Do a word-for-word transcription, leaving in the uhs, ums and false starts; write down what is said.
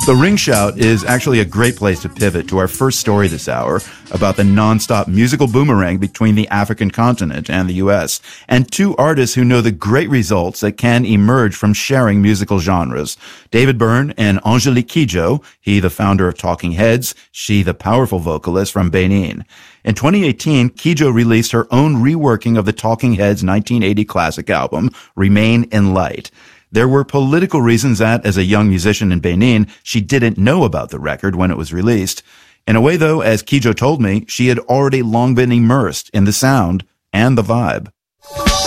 The Ring Shout is actually a great place to pivot to our first story this hour about the nonstop musical boomerang between the African continent and the U S, and two artists who know the great results that can emerge from sharing musical genres. David Byrne and Angelique Kidjo, he the founder of Talking Heads, she the powerful vocalist from Benin. In twenty eighteen, Kidjo released her own reworking of the Talking Heads nineteen eighty classic album, Remain in Light. There were political reasons that, as a young musician in Benin, she didn't know about the record when it was released. In a way, though, as Kidjo told me, she had already long been immersed in the sound and the vibe.